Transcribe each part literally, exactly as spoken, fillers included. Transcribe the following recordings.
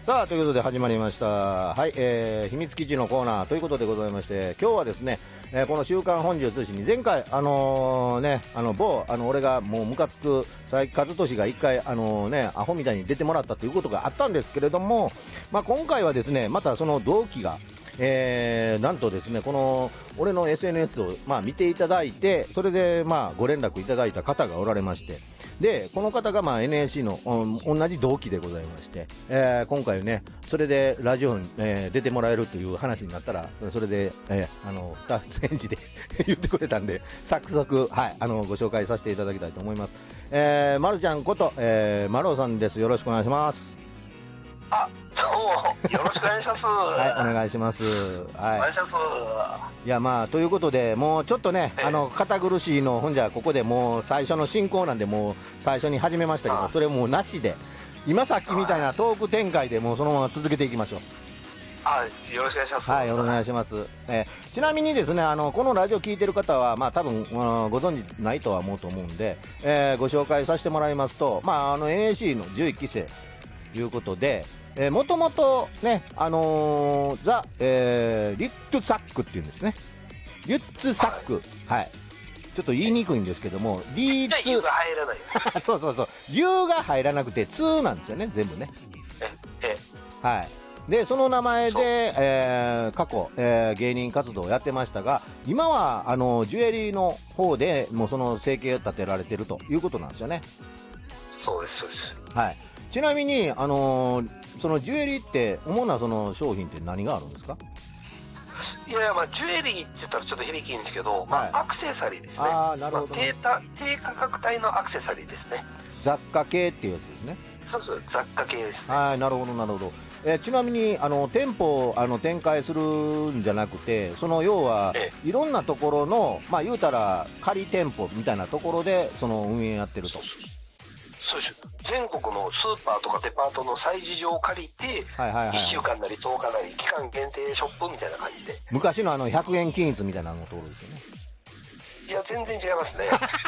さあということで始まりました、はい、えー、秘密基地のコーナーということでございまして、今日はですね、えー、この週刊本日通信に前回あのー、ねあの某あの俺がもうムカつく佐伯和俊が一回あのー、ねアホみたいに出てもらったということがあったんですけれども、まあ、今回はですねまたその同期がえー、なんとですねこの俺の エスエヌエス を、まあ、見ていただいて、それで、まあ、ご連絡いただいた方がおられまして、でこの方が、まあ、エヌエーシー の、うん、同じ同期でございまして、えー、今回ねそれでラジオに、えー、出てもらえるという話になったら、それで、えー、あの二つ返事で言ってくれたんで、早速、はい、あのご紹介させていただきたいと思います。えー、まるちゃんこと、えー、まるおさんです。よろしくお願いします。 あ、どうもよろしくお願いします。 はい、お願いします。はい、お願いします。いや、まあということで、もうちょっとね、あの堅苦しいの、ほんじゃここでもう最初の進行なんで、もう最初に始めましたけど、それもうなしで、今さっきみたいなトーク展開でもうそのまま続けていきましょう。 あ、よろしくお願いします。 はい、よろしくお願いします。えー、ちなみにですね、あのこのラジオ聞いてる方は、まあ多分、うん、ご存知ないとは思うと思うんで、えー、ご紹介させてもらいますと、まああの エヌエーシー のじゅういっきせいということで。えー、もともとね、あのー、ザ、えー、リッツサックっていうんですね。リッツサック。はい。はい、ちょっと言いにくいんですけども、リーツ。 ユが入らない。 そうそうそう。ユが入らなくて、ツなんですよね、全部ね。 え、 え。はい。で、その名前で、えー、過去、えー、芸人活動をやってましたが、今は、あの、ジュエリーの方でもうその生計を立てられてるということなんですよね。 そうです、そうです。 はい。ちなみに、あのー、そのジュエリーって主なその商品って何があるんですか？ いやいや、まあジュエリーって言ったらちょっと響きいいんですけど、はい、まあアクセサリーですね。 ああ、なるほど、 ね。まあ、低, 低価格帯のアクセサリーですね。 雑貨系っていうやつですね。 そうそう、雑貨系ですね。 はい、なるほどなるほど。えー、ちなみにあの店舗あの展開するんじゃなくて、その要は、ええ、いろんなところの、まあ言うたら仮店舗みたいなところでその運営やってると。 そうです。全国のスーパーとかデパートの催事場を借りて、いっしゅうかんなりとおかなり期間限定ショップみたいな感じで。 昔のあのひゃくえん均一みたいなのところですよね。 いや、全然違いますね。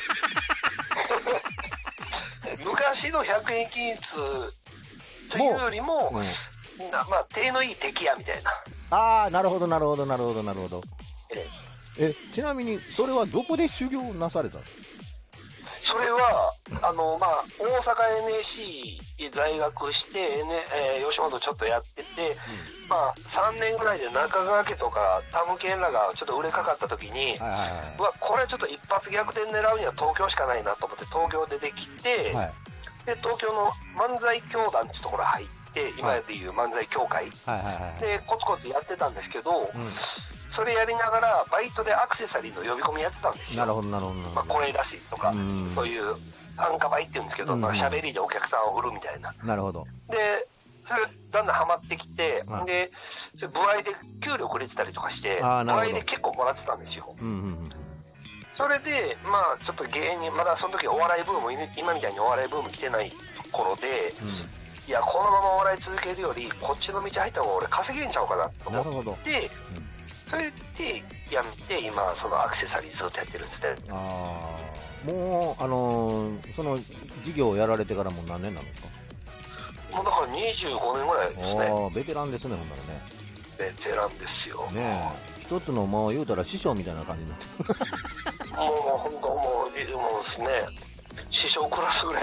昔のひゃくえん均一というよりも、もうんなまあ、手のいい敵やみたいな。 ああ、なるほどなるほどなるほどなるほど。ええ、ちなみにそれはどこで修行なされたんですか？ それは、あの、まあ、大阪 エヌエーシー 在学して、N えー、吉本ちょっとやってて、うん、まあ、さんねんぐらいで中川家とか、タムケンらがちょっと売れかかった時に、はいはいはい、うわ、これちょっと一発逆転狙うには東京しかないなと思って東京出てきて、はい、で、東京の漫才協団っていうところ入って、今でいう漫才協会、はいはいはいはい、で、コツコツやってたんですけど、うん、それやりながらバイトでアクセサリーの呼び込みやってたんですよ。 なるほどなるほど。 まあ、これらしいとか、そういう安価売って言うんですけど、まあ、喋りでお客さんを売るみたいな。 なるほど。 で、それだんだんハマってきて、はい、で、それ歩合で給料くれてたりとかして、歩合で結構もらってたんですよ。うんうんうん、それで、まあちょっと芸人、まだその時お笑いブーム、今みたいにお笑いブーム来てない頃で、うん、いや、このままお笑い続けるより、こっちの道入った方が俺稼げんちゃうかなと思って、それでやめて、今、そのアクセサリーずっとやってるんですね。 ああ、もう、あのー、その事業をやられてからもう何年なんですか？ もうだからにじゅうごねんぐらいですね。 ああ、ベテランですね、ほんならね。 ベテランですよ。 ねえ、一つの、もう言うたら師匠みたいな感じになってもう、もう、ほんと、もう、もうですね、師匠クラスぐらい